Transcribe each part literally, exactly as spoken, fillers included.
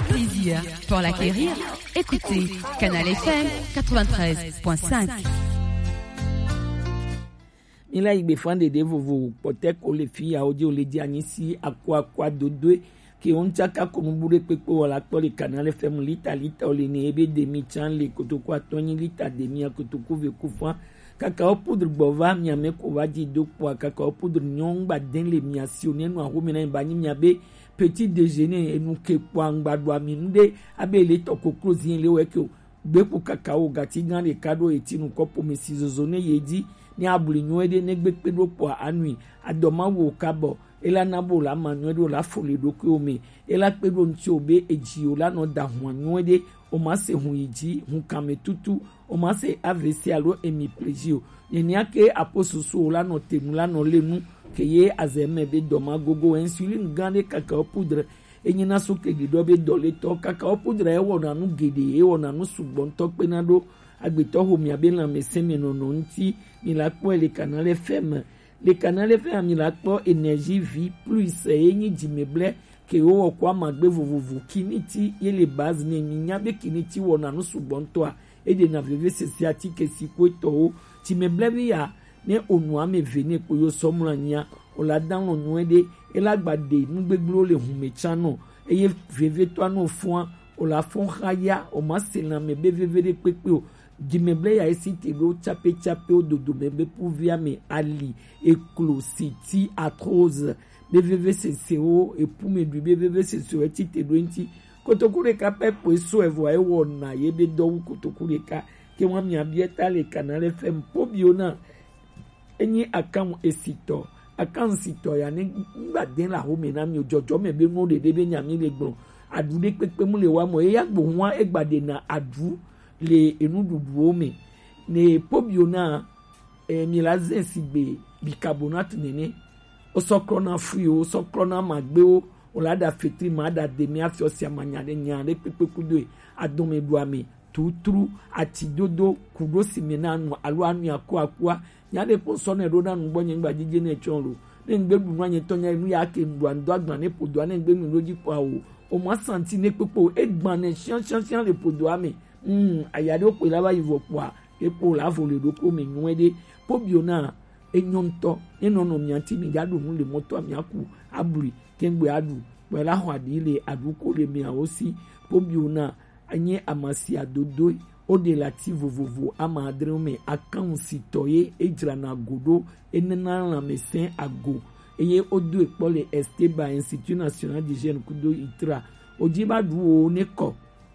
le plaisir pour l'acquérir. Écoutez Canal F M quatre-vingt-treize point cinq. Mila igbe fande de vovo pote ko le fi ya oje o le di anisi akwa akwa dodo ke on chaka ko mbure pepe wala to le Canal F M lita lita o le ne ebe demi chan le kotoko atoni lita demi akotoko ve kufa kakao poudre bova mi ame ko waji do kwa kakao poudre nyon ba den le mi asione no ahome na ba ni mi abe petit déjeuner enu ke kwa ngbadwa mi nde abe le to ko closing le we ke gbe ku kakao gati gan le kado etinu kopo mi sizozone yedi ni abuli nyoede negbe pedo po anui adoma wo kabo ela nabo la manuedo la fole do ko me ela pedo nti obe eji o la no da ho nyoede o ma se hu iji hu kame tutu o ma se avesi alo emi plejio yeni ake aposusu la no temu la no lenu ke ye azeme be doma gogo insuline gande kakao poudre enyina so ke gido be dole to kakao poudre e wona nu gede e wona nu sugbon to penado agbeto ho mi abela meseme no no nti mi la po le Canal F M le Canal F M mi la po énergie vie plus enyi jimeble ke o kwa magbe vovovo kiniti ye le base ne nya be kiniti wona no sugbon to a e de na veve sesiatique siko to jimeble bi ya ne onu ame vene ko yo somra nya o la dan lo nuede e la gbade nu gbegblo le hu mecha no e ye veve to no fon o la fon haya o ma se na me be veve de pepe o Gimeble ya esi telo chape chape o dodo bebe pouvia me ali eclositi atrose bebe cco e pume du bebe cco eti telo enti kotokure ka pepo eso evo e wona yebe do kotokure ka ke wa mi abieta le Canal F M pobiona enyi akam esito akam sito ya ni ngba den la ho me na mi ojojo me be no de de nyami le gbon adu de pepe mu le wa mo e ya gbo wa e gbade na adu le enududu me ne pobiona e milazen sigbe bicarbonate nene o sokrona free o sokrona magbe o olada fetri mada demi afio sia manyade nyande pepekudo adome duame tutru atidodo kudo simena no alo anu akwa akwa nyade ponso na roda no gbonye ngba jije na echonro ne ngbedu no anye tonya nu ya ke ndu ando agban ne podo na ngbe nu loji po awo o mo santi ne pepo egban ne chian chian chian le podo ame mm ayade o pe laba yivo po a epo la vole do ko me nwede pobiona enyonto enono mianti mi gadu mu le moto amiaku aburi kengbe adu wela ho adile aduko le mi aosi pobiona anye amasi adodo o de lati vovovo ama adreme akan sitoye ejra na godo enena la mesin ago eye odo epole Esteba Institut National d'Hygiène kudo itra ojiba du o neko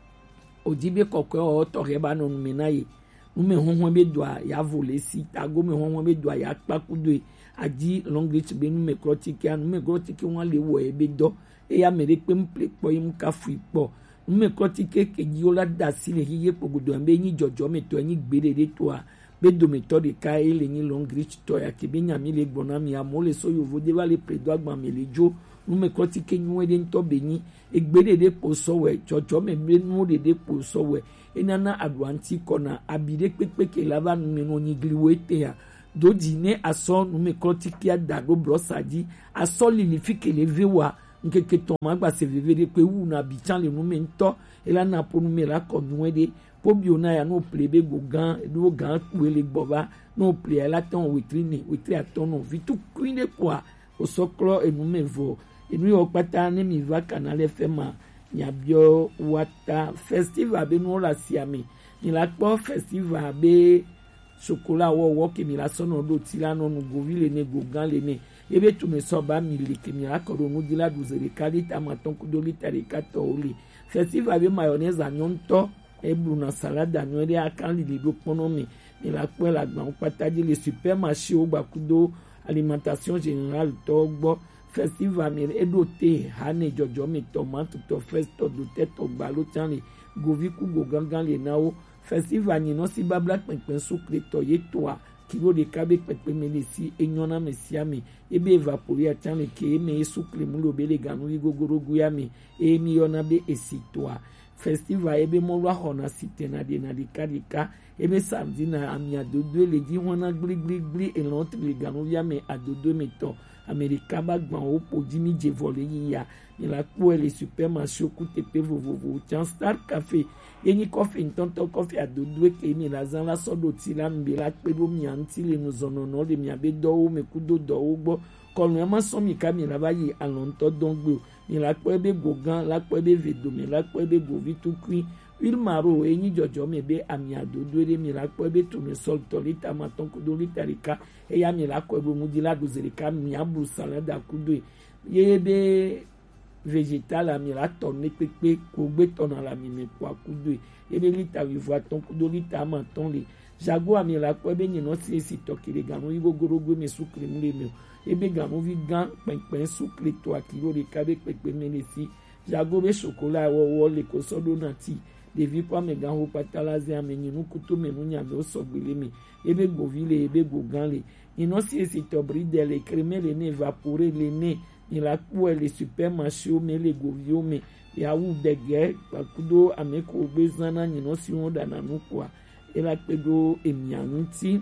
ojibe kokko o to reba no menaye nume honhon be doa ya vole si tago me honhon be doa ya pakudo aji long reach be nume crotiki anu me crotiki won le wo e be do e ya mere pe mple po im ka fu ipo nume crotiki keji ola da sile hiye pogodo be yin jojo me to yin gbere to a be do me to de ka ele yin long reach to ya ke be nyami le gbona mi amole so yo vode va le predo agba me le jo nume crotiki nyu e de to be yin egbere de po so we jojo me be nu de de po so we enana adwanti kona abide pepeke lava nume no nyigliwete ya do dine aso nume krotikia dago brosaji aso lilifike levewa nkeke to magba se vevere pe wu na bichan le nume nto ela na po nume la ko nuede pobiona ya no plebe go gan do gan wele gboba no ple la ton witrine witri atono vitu kwinde kwa osoklo enume vo enu yo pata ne mi va Canal F M nyabio wata festival be no la siame ni la po festival be chocolat wo wo ke mi la sono do tilano no govile ne gogan le ne ebe tu me so ba mi le ke mi la ko no dila duzere kalita maton ku do litare kato oli festival be mayonnaise anyonto e bruna salade no re akan li do pono mi ni la po la gban pataji le supermarché o gba kudo alimentation générale to gbo festival mi edote hane jojo mi tomate to festo do teto gbalo chanle goviku go gangan le nawo festival ni no si babla penpen sukre to yetoa kilo de kabe penpen melisi enyona mesiami ebe evaporer chanle ke me sukre mulo bele ganu igogorogu yami e mi yona be esitoa festival ebe molwa hona sitena de na de kadika ebe samedi na ami adodo le di hona gli gli gli e l'autre le ganovia me adodo meto America ba gban o po jimi je volé ya ni la ko le supermarché ku tepe vovovo chan Star Café yeni coffee ntonto coffee adodo ke mi la zan la sodo ti la mbi la pe bo mi anti le no zono no le mi abe do o me kudo do o gbo kọlu ẹ má sọ mi ká mi làbá yìí àlọ́ntọ́ dọ́ngbò mi lápẹ́ bẹ́ gò gan lápẹ́ bẹ́ vèdò mi lápẹ́ bẹ́ gò vi tó kí wilmaro eyín jọjọ mi bẹ́ àmì àdódó eré mi lápẹ́ bẹ́ tòmí sọ̀tọ̀ lítà má tán kúdó lítà ríka ẹ̀yà mi lápẹ́ bẹ́ mo di ládùúzẹ̀ ríka mi àbùrù sàlẹ́dà kúdó yé bẹ́ végétal mi látọ̀ ní pépé kò gbé tọ̀nà la mi mi kó akúdó yé bẹ́ lítà vivò àtọ̀ kúdó lítà má tán lè jago àmì lápẹ́ bẹ́ yìnyín sí èsì tọ̀kìrì gànú yí gógórógó mi sùkìrì mú lé mi ebe ganu vi gan pẹ̀pẹ̀ sucre to akilo de kabe pẹ̀pẹ̀ melesi jago be chocolat wo le ko sodo na ti devi kwa me gan ho patalaze amenyi nu kuto me nu nya me o sogbele me ebe govile ebe gogan le ino si esi to bride le creme le ne évaporer le ne ni la po le supermarché o me le govio me ya wu bege pakudo ameko bezana ni no si won dana nu kwa ela pedo emianti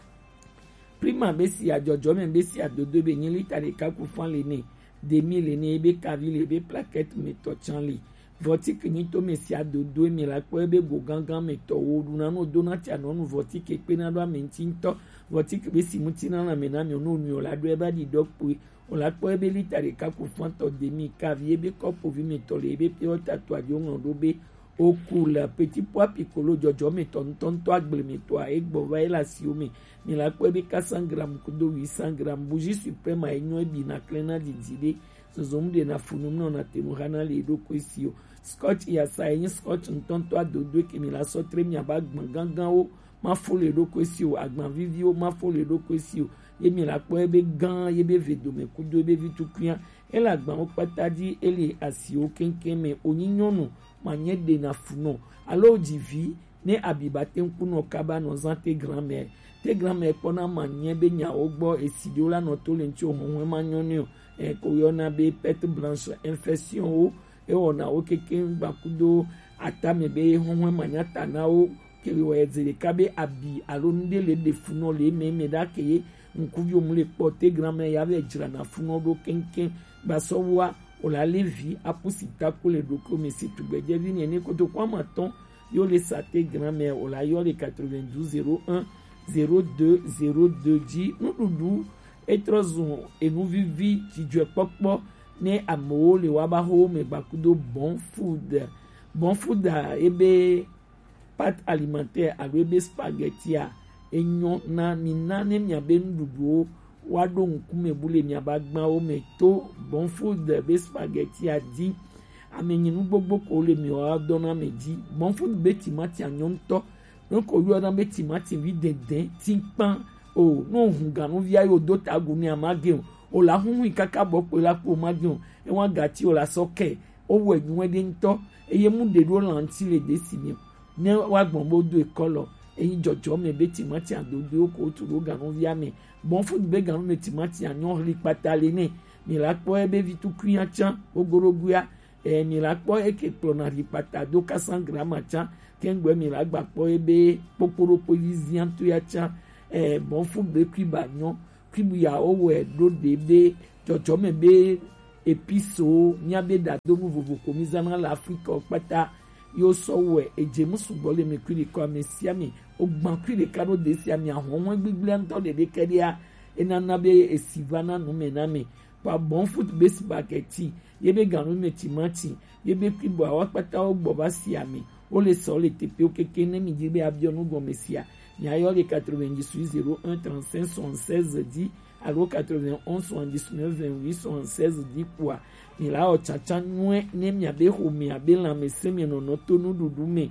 prima besi ajojo men besi adodo be yin lita de ka ku fan le ne demi le ne ebe kavi le ebe plaquette me to chan le votique ni to mesi adodo mi la ko ebe go gangan me to wo na no donati anonu votique pe na doamentinto votique besi mutina na me na me no nu ola do eba di dokwe ola ko ebe lita de ka ku fan to demi kavi ebe kopo vi me to le ebe pe o tatouage on do be au cool petit pois piccolo jojo me ton ton to agble me to a egbo vai la siome ni la ko be quatre cents grammes kudo huit cents grammes bougie suprême a enyo bi na klena di dide so zomu de na funum no na temu hana le do kwesio scotch ya sa yin scotch ton to adodo ke mi la so tre mi aba gangan o ma fo le do kwesio agban vivio ma fo le do kwesio ye mi la ko be gan ye be vedo me kudo be vitu kian e la gban o patadi ele asio kenken me oninyonu manye de na funo alo jivi ne abibate nkuno kaba no zante grand-mère te grand-mère pona manye be nya ogbo esidio la no to le nti ohun ma nyonio e ko yo na be perte blanche infection o e ona o keken bakudo atame be ohun manya tana o ke wo ezele kabe abi alo nde le de funo le me me da ke nkuvio mule pote grand-mère ya be jira na funo do kenken basowa ola levi apusita ko le doko me si tugbeje vi ni ko to kwa maton yo le sate grand-mère ola yo le quatre-vingt-douze zéro un zéro deux zéro deux di nu dudu etrozun enu vivi tijue popo ne amo le wa ba ho me bakudo bon food bon food ebe pâte alimentaire alo ebe spaghetti a enyo na mi na ne mi abe ndudu wado nkume bule mi abagba o me to bon food be spaghetti a di amenyinu gbogbo ko le mi o dona me di bon food be timati anyon to no ko yo na be timati wi deden tin pan o no hunga no via yo do tagu ni amage o la hun ikaka bo pe la po mage e won gati o la soke o wo enun de nto eye mu de do lanti le de simi ne wa gbon bo do e kolo eyin jojo me be timati adodo ko turo ga no via me bon food be ga no timati anyon ri patale ne ni la po e be vitu kuyan chan ogoroguya e ni la po e ke plona ri patado quatre cents grammes chan kengwe mi la gba po e be poporo polizian to ya chan e bon food be kwi ba nyon kwi bu ya o we do de be jojo me be episo nya be da do mu vovo komizana la Afrique pata yo so we eje musubo le me kwi ko amesia mi ogban kwi le karo de sia mi ahon won gbigble nto de de kedia enana be esivana no me na me pa bon food be spaghetti yebe ganu me timati yebe pibo awa pata ogbo ba sia mi o le so le tepe o keke ne mi dibe abionu go mesia ni ayo le quatre-vingt-dix-huit zéro un trente-cinq soixante-seize di alo quatre-vingt-onze soixante-dix-neuf vingt-huit soixante-seize di kwa ni la o chacha nwe ne mi abe ho mi abe la me se mi no no to nu dudu me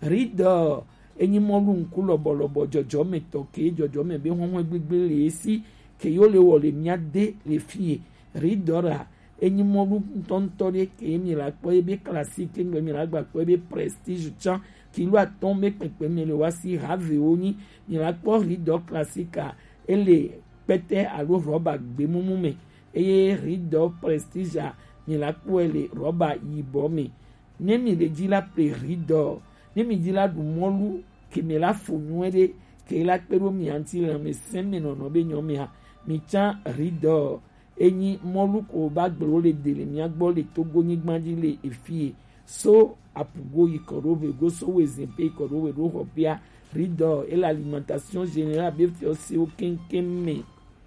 rido enyi molu nkulo bolobo jojo me toke jojo me be honhon gbegbe le si ke yo le wo le mi ade le fie ridora enyi molu tontore ke mi la po ebe classique ngbe mi la gba po ebe prestige chan ki lo atombe pepe mi le wasi have oni ni la po rido classique ele pete alo roba gbe mumu me eye rido prestige ni la po ele roba yibo me ne mi le dzi la ple ridɔ ne mi dzi la ɖu mɔlu ke mi la fo nyuie ɖe ke la kpe ɖo mia ŋuti le me se mi nɔnɔ be nyɔmia mi tsã ridɔ enyi mɔlu ko ba gblo le de le mia gbɔ le Togo nyigba dzi le efie so apugo yi kɔ ɖo be go so wo ezempe yi kɔ ɖo be ɖo xɔ bia ridɔ et l'alimentation générale be fi ɔsiwo keŋkeŋ me.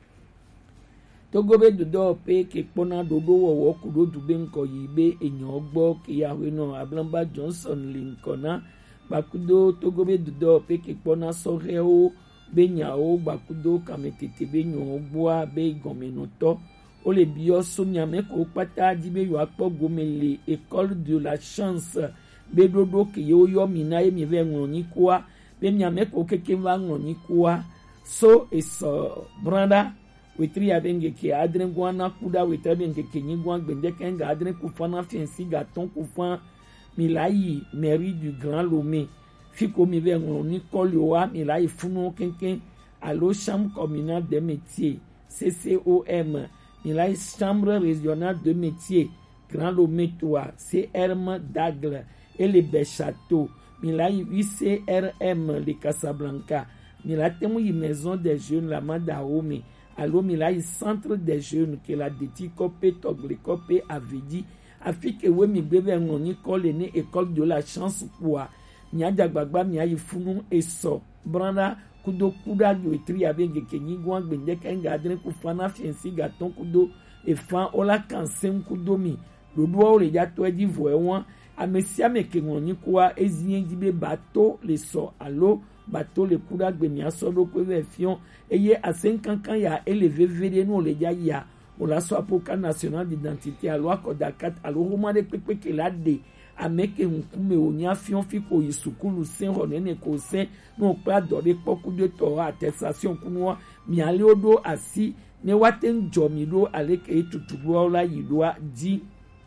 Togo be dodo pe ke kpɔna ɖoɖo wɔwɔ ku ɖo du be ŋkɔ yi be enyawo gbɔ ke yawoe nɔ Ablamba Johnson le ŋkɔ na gbakudo Togo be dodo pe ke kpɔna sɔhɛwo be nyawo gbakudo kametete be nyawo gbɔa be gɔmenɔtɔ o le biɔ so miame ko kpata di be yewoakpɔ gome le école de la chance be ɖoɖo ke yewo yɔ mi na ye mi va ŋlɔ nyikoa be miame ko keke va ŋlɔ nyikoa so esɔ branda wetri ya be ngeke adre gua na kuda wetri be ngeke nyigua gbendeke nga adre kufa na fiensi gaton kufa mi la yi mairie du Grand Lomé fiko mi ve ŋlɔ nyikɔli wa mi la yi funu kenken alo chambre communale des métiers C C O M mi la yi chambre régionale de métiers Grand Lomé toa C R M d'Agle et le Béchâteau mi la yi U C R M le Casablanca mi la temu yi maison des jeunes la Madaome alo mi la yi centre des jeunes ke la deti kɔpe tɔgble kɔpe avedi afi ke we mi gbe ve ŋlɔ nyikɔli ne école de la chance kpoa miadza gbagba miayi funu esɔ branda kudo kuda wetri ya be ngeke nyigua gbendeke nga adre kufa na fiensi gaton kudo efa ola kansen kudo mi ɖoɖoawo le dza tɔ edzi vɔ ewa ame sia ame ke ŋlɔ nyikoa ezie dzi be bato le sɔ alo bato le kuda gbe miasɔ ɖokui ve fiɔ eye asenkankan ya ele veve ɖe no le dza yia o la sɔ apoka national d'identité alo akɔdakat alo homa ɖe kpekpe ke la de ame ke ŋkume wonya fiɔ fi ko yi sukulu se xɔ nene ko se no kpla dɔ ɖe kpɔku ɖe tɔ attestation kunua mialewo ɖo asi ne woate ŋu dzɔ mi ɖo ale ke etutu ɖoawo la yi ɖoa dzi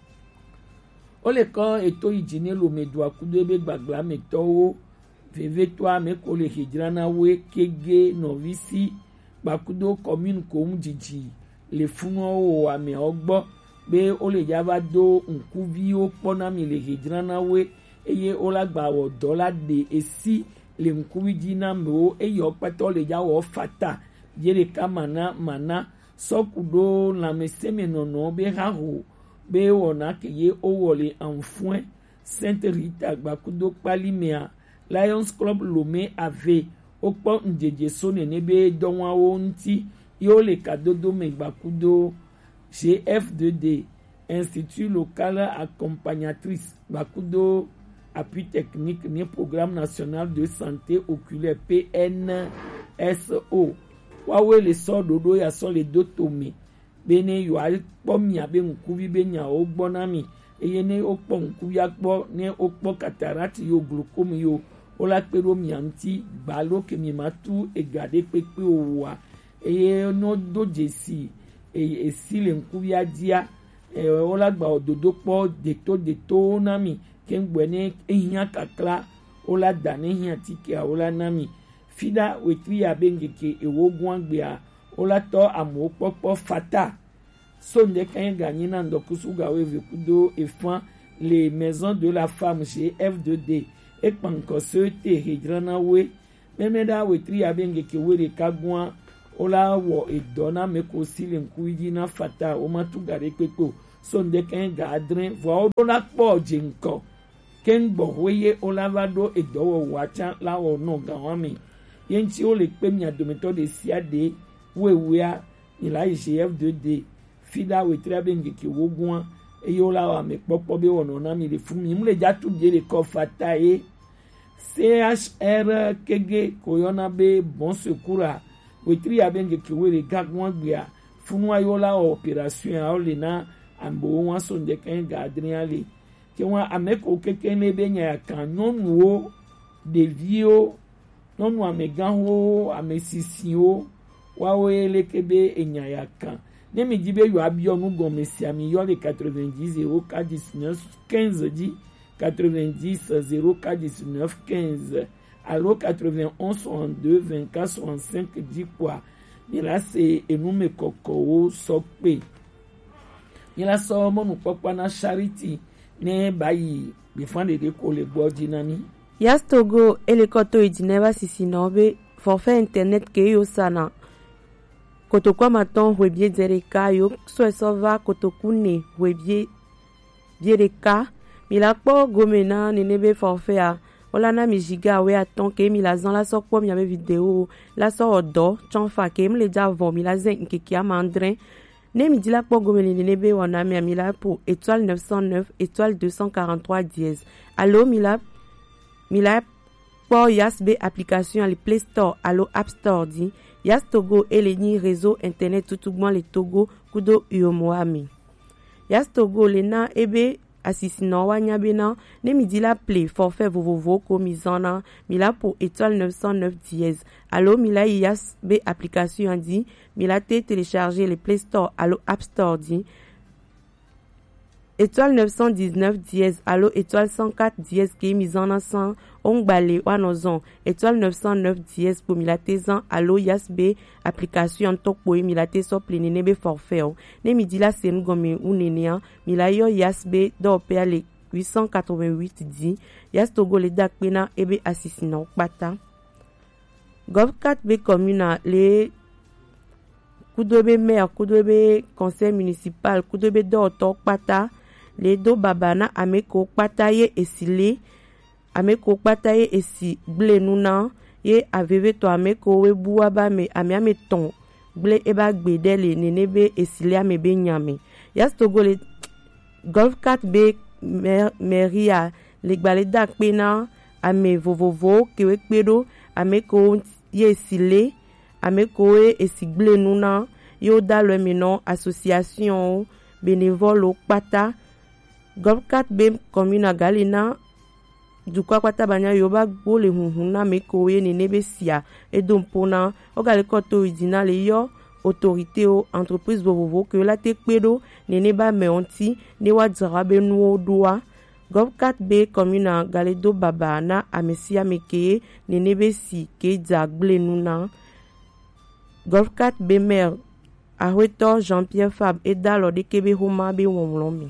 o le kɔ eto yi dzi ne lome doa kudo ebe gbagba me tɔwo vevetɔa ame ko le hedzra na woe kege nɔvisi gbakudo commune ko ŋu dzidzi le funuawo ameawo gbɔ be o le dza va do ŋkuviwo kpɔna mi le hedzra na woe eye o la gba wɔ dɔ la de esi le ŋkuvi dzi na amewo eye wo kpata le dza wɔ fata dze ɖeka mana mana sɔku ɖo lãmesẽmenɔnɔ be haho be wɔna ke ye o wɔ le Anfoin Sainte Rita gbakudo kpali mea Lions Club Lomé ave o kpɔ ŋdzedze so nene be dɔwɔawo ŋuti ye o le kadodo me gbakudo G F deux D Institut local accompagnatrice gbakudo appui technique ni programme national de santé oculaire P N S O wawe le sɔ ɖoɖo ya sɔ le do tome be ne yewoa kpɔ mia be ŋkuvi be nyawo gbɔ na mi eye ne wokpɔ ŋkuvia gbɔ ne wokpɔ cataracte yo glaucome yo wola kpe ɖo mia ŋuti gbalo ke mi ma tu ega ɖe kpekpe owoa eye no do dzesi esi le ŋkuvia dzia wola gba wo dodo kpɔ deto deto na mi ke ŋgbɔe ne ehia kakla wola da ne hia tikea wola na mi fida wetri ya be ngeke ewo gua gbea wola tɔ amewo kpɔkpɔ fata so ndeka ye ganye na ŋdɔkusu gawo eve kudo efa le maison de la femme chez F deux D ekpa ŋkɔse te hedzra na woe meme ɖa wetri ya be ngeke wo ɖeka gua wola wɔ edɔ na ame ko si le ŋkuvi dzi na fata womatu ga ɖe kpekpe o so ndeka ye ga adre vɔa wo la kpɔ dze ŋkɔ ke ŋgbɔ hoe ye wola va ɖo edɔwɔwɔa tsã la wɔ nɔ gawa me ye ŋuti wo le kpe mia dometɔ ɖe sia ɖe wewea mi la yi G F deux D fida wetria be ngeke wo gua eye wo la wɔ ame kpɔkpɔ be wɔnɔ na mi le fu mi mu le dza tu dze le kɔ fata ye C H R kege ko yɔna be bon secours wetri ya be ngeke wo le gagua gbea funua yo la wɔ opération ya wo le na amewo wa so ndeka ye ga adrea le ke wa ame ko keke ne be nya ya kan nyɔnuwo ɖeviwo nyɔnu amegãwo ame sisiwo wawoe leke be enya ya kan ne mi di be yo abiɔ nu gɔme sia mi yɔ le quatre-vingt-dix zéro quatre dix-neuf quinze dzi quatre-vingt-dix zéro quatre dix-neuf quinze alo quatre-vingt-onze soixante-deux vingt-quatre soixante-cinq dzi kpoa mi la se enume kɔkɔwo sɔ kpe mi la sɔ mɔnukpɔkpɔ na charity ne bayi bifan de de ko le bo dinani Yas Togo elekoto idineba sisinobe forfait internet ke yo sana kotokwa maton webie dereka yo swesova kotokune webie biereka milakpo gomena nenebe forfait a olana mi giga we aton ke mi la zan la sokpo mi ave video la so odo chonfa ke mi le ja vo mi la zen nkeki amandrin ne mi di la kpo gomene nenebe wana mi amila pour étoile neuf cent neuf étoile deux cent quarante-trois dièse allo mila mila po yasbe application à le Play Store allo App Store di Yas Togo eleni réseau internet tutugman le Togo kudo uomoami Yas Togo lena ebe asisina wanya bena ne mi di la play forfait vovovo ko mizana mila pour étoile neuf cent neuf dièse allo mila yasbe application di mila te télécharger le Play Store allo App Store di étoile neuf cent dix-neuf dièse allo étoile cent quatre dièse qui est mise en ensemble on balé wanozon étoile neuf cent neuf dièse pour milatezan allo yasbe application tok pour milate so plenenebe forfait ne midi la sen gomme ou nenia milayo yasbe do pe ale huit cent quatre-vingt-huit di Yas Togo le dakpena ebe asisina pata Govcat be commune le kudobe maire kudobe conseil municipal kudobe do tok pata le do babana ameko pataye esile ameko pataye esi ble nuna ye aveve to ameko we buaba me amiame ton ble eba gbedele nenebe esile amebe nyame Yas Togo le golf kat be meria le gbale dak pena ame vovovo kewe kpedo ameko ye esile ameko we esi ble nuna yo dalo meno association bénévole pata Golkat be commune galina du kwa kwata banya yoba gbo le hunhuna meko ye nenebe sia edompona ogale koto idina le yo autorité o entreprise bovovo que la te kpedo neneba meonti ne wa dzarabe nuo doa Golkat be commune galedo baba na amesia meke nenebe si ke dzagle nuna Golkat be maire Ahweto Jean-Pierre Fab eda lo de kebe homa be wonlomi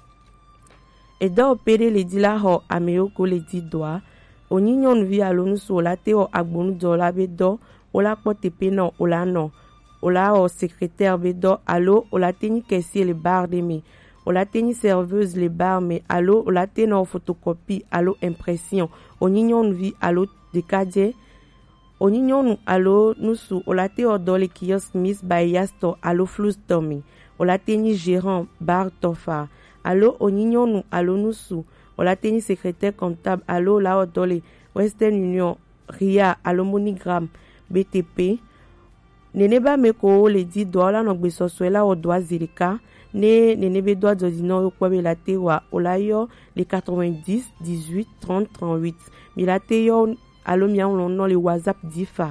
eda opere le di la ho ameoko le di doa onyinon vi alonu so la te o agbonu do la be do ola pote pena ola no ola o secrétaire be do allo ola teni caissier le bar de me ola teni serveuse le bar me allo ola teno photocopie allo impression onyinon vi allo de kadje onyinon allo nusu ola te o do le kiosque Miss by Yasto allo flous domi ola teni gérant bar tofa allo oninyonu allo nusu ola teni secrétaire comptable allo la odole Western Union Ria allo MoneyGram B T P neneba meko le di dola no gbe soswela odwa zirika ne nenebe doa dodino okwabe la tewa ola yo le quatre-vingt-dix dix-huit trente trente-huit milate yo allo mian no le WhatsApp difa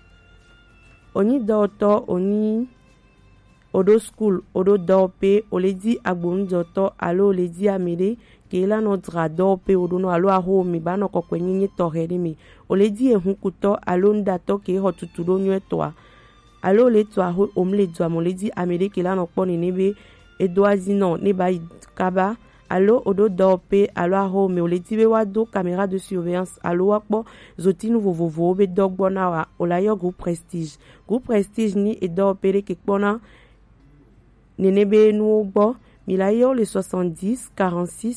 oni doto oni Odo school, odo dope, oledi agbonu joto, alo oledi amede, ke la no dra dope, odo no alo aho mi ba no kokwe nyinyi toheri mi. Oledi e hunkuto, alo ndato ke ho tutudo nywe toa. Alo le toa ho omle doa, moledi amede ke la no poni nebe, edoazi no, neba kaba. Alo odo dope, alo aho mi, oledi be wado, caméra de surveillance, alo wakbo, zoti nou vovovo, be dogbona wa, olayo groupe prestige. Groupe prestige ni edope ke kpona, Nenebe Noubo, Milayo le soixante-dix quarante-six